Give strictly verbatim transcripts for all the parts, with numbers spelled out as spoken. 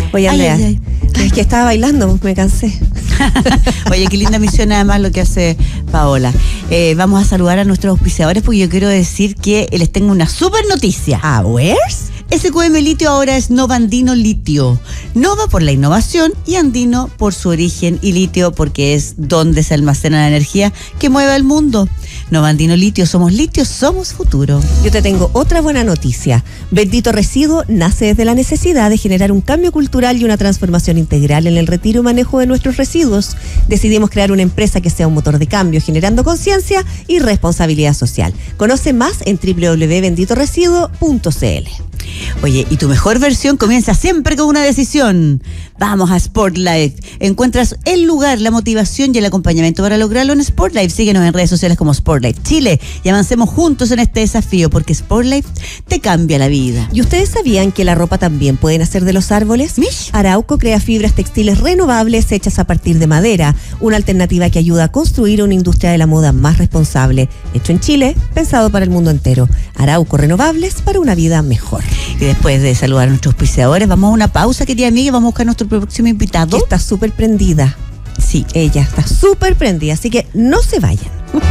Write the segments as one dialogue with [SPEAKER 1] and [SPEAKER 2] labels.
[SPEAKER 1] Oye, Andrea, ay, ay, ay. es que estaba bailando, me cansé.
[SPEAKER 2] Oye, qué linda misión además lo que hace Paola. Eh, vamos a saludar a nuestros auspiciadores porque yo quiero decir que les tengo una súper noticia.
[SPEAKER 1] ¿A where's?
[SPEAKER 2] S Q M Litio ahora es Nova Andino Litio. Nova por la innovación y Andino por su origen y litio porque es donde se almacena la energía que mueve al mundo. Nova Andino Litio, somos litio, somos futuro.
[SPEAKER 1] Yo te tengo otra buena noticia. Bendito Residuo nace desde la necesidad de generar un cambio cultural y una transformación integral en el retiro y manejo de nuestros residuos. Decidimos crear una empresa que sea un motor de cambio, generando conciencia y responsabilidad social. Conoce más en doble u doble u doble u punto bendito residuo punto c l.
[SPEAKER 2] Oye, y tu mejor versión comienza siempre con una decisión. Vamos a Sportlife. Encuentras el lugar, la motivación y el acompañamiento para lograrlo en Sportlife. Síguenos en redes sociales como Sportlife Chile y avancemos juntos en este desafío porque Sportlife te cambia la vida.
[SPEAKER 1] ¿Y ustedes sabían que la ropa también puede nacer de los árboles?
[SPEAKER 2] ¿Mish?
[SPEAKER 1] Arauco crea fibras textiles renovables hechas a partir de madera, una alternativa que ayuda a construir una industria de la moda más responsable. Hecho en Chile, pensado para el mundo entero. Arauco, renovables para una vida mejor.
[SPEAKER 2] Y después de saludar a nuestros auspiciadores, vamos a una pausa, querida amiga, y vamos a buscar a nuestro próximo invitado.
[SPEAKER 1] Que está súper prendida.
[SPEAKER 2] Sí.
[SPEAKER 1] Ella está súper prendida, así que no se vayan.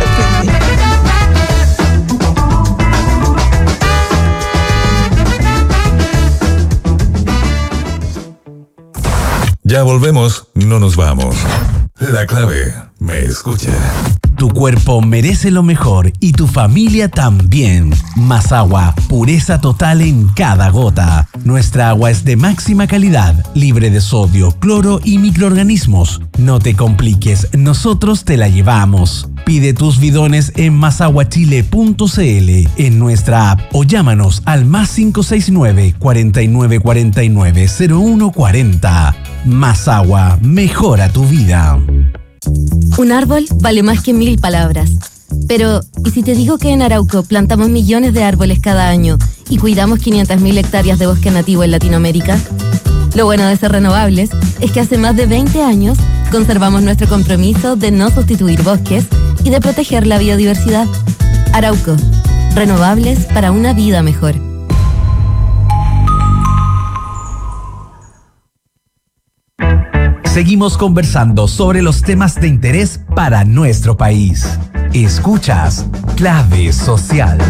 [SPEAKER 3] Ya volvemos, no nos vamos. La clave, me escucha.
[SPEAKER 4] Tu cuerpo merece lo mejor y tu familia también. Más agua, pureza total en cada gota. Nuestra agua es de máxima calidad, libre de sodio, cloro y microorganismos. No te compliques, nosotros te la llevamos. Pide tus bidones en más agua chile punto c l, en nuestra app o llámanos al más cinco seis nueve, cuatro nueve cuatro nueve, cero uno cuatro cero. Más agua, mejora tu vida.
[SPEAKER 5] Un árbol vale más que mil palabras. Pero, ¿y si te digo que en Arauco plantamos millones de árboles cada año y cuidamos quinientas mil hectáreas de bosque nativo en Latinoamérica? Lo bueno de ser renovables es que hace más de veinte años conservamos nuestro compromiso de no sustituir bosques y de proteger la biodiversidad. Arauco, renovables para una vida mejor.
[SPEAKER 4] Seguimos conversando sobre los temas de interés para nuestro país. Escuchas Clave Social.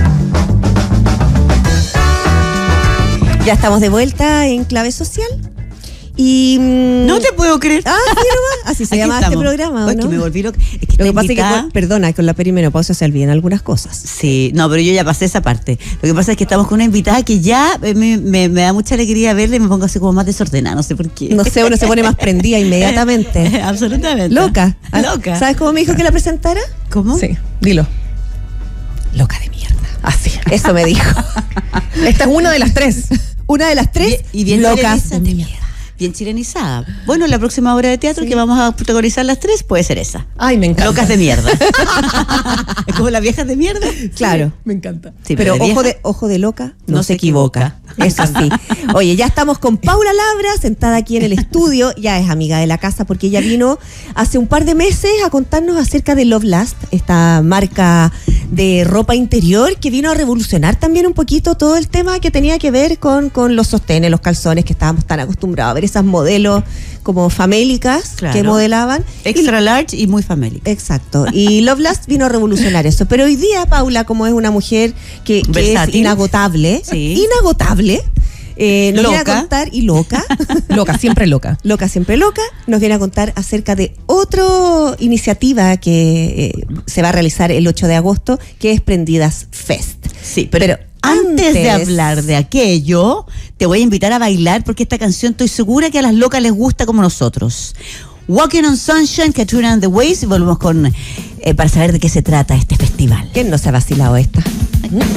[SPEAKER 1] Ya estamos de vuelta en Clave Social. Y
[SPEAKER 2] no te puedo creer.
[SPEAKER 1] Ah, sí, nomás. Así se
[SPEAKER 2] Aquí
[SPEAKER 1] llama
[SPEAKER 2] estamos.
[SPEAKER 1] este programa, ¿o
[SPEAKER 2] es
[SPEAKER 1] no?
[SPEAKER 2] que me volví loca. Es
[SPEAKER 1] Lo
[SPEAKER 2] que
[SPEAKER 1] que pasa
[SPEAKER 2] invitada...
[SPEAKER 1] es que, perdona, con la perimenopausia se olvidan algunas cosas.
[SPEAKER 2] Sí, no, pero yo ya pasé esa parte. Lo que pasa es que estamos con una invitada que ya me, me, me da mucha alegría verla y me pongo así como más desordenada, no sé por qué.
[SPEAKER 1] No sé, uno se pone más prendida inmediatamente.
[SPEAKER 2] Absolutamente.
[SPEAKER 1] Loca.
[SPEAKER 2] Loca.
[SPEAKER 1] ¿Sabes cómo me dijo que la presentara?
[SPEAKER 2] ¿Cómo?
[SPEAKER 1] Sí, dilo. Loca de mierda. Así, eso me dijo. Esta es una de las tres. Una de las tres
[SPEAKER 2] y, y bien
[SPEAKER 1] locas de mierda.
[SPEAKER 2] Bien chilenizada. Bueno, la próxima obra de teatro sí. que vamos a protagonizar las tres puede ser esa.
[SPEAKER 1] Ay, me encanta.
[SPEAKER 2] Locas de mierda. Es como las viejas de mierda.
[SPEAKER 1] Claro.
[SPEAKER 2] Sí,
[SPEAKER 1] me encanta.
[SPEAKER 2] Sí,
[SPEAKER 1] pero
[SPEAKER 2] pero de
[SPEAKER 1] ojo,
[SPEAKER 2] vieja,
[SPEAKER 1] de, ojo de loca no,
[SPEAKER 2] no
[SPEAKER 1] se equivoca. equivoca. Eso sí. Oye, ya estamos con Paula Labra, sentada aquí en el estudio. Ya es amiga de la casa porque ella vino hace un par de meses a contarnos acerca de Love Last, esta marca de ropa interior que vino a revolucionar también un poquito todo el tema que tenía que ver con, con los sostenes, los calzones, que estábamos tan acostumbrados a ver esas modelos como famélicas, claro, que modelaban.
[SPEAKER 2] Extra y, large y muy famélica.
[SPEAKER 1] Exacto. Y Love Last vino a revolucionar eso. Pero hoy día, Paula, como es una mujer que, que es inagotable,
[SPEAKER 2] sí.
[SPEAKER 1] inagotable, eh, nos
[SPEAKER 2] loca.
[SPEAKER 1] viene a contar, y loca,
[SPEAKER 6] loca, siempre loca.
[SPEAKER 1] Loca, siempre loca, nos viene a contar acerca de otra iniciativa que eh, se va a realizar el ocho de agosto, que es Prendidas Fest.
[SPEAKER 2] Sí, pero, pero antes, antes de hablar de aquello, te voy a invitar a bailar porque esta canción estoy segura que a las locas les gusta como nosotros. Walking on Sunshine, Katrina and the Waves, y volvemos con eh, para saber de qué se trata este festival.
[SPEAKER 1] ¿Quién no se ha vacilado esta?
[SPEAKER 2] ¿Mm?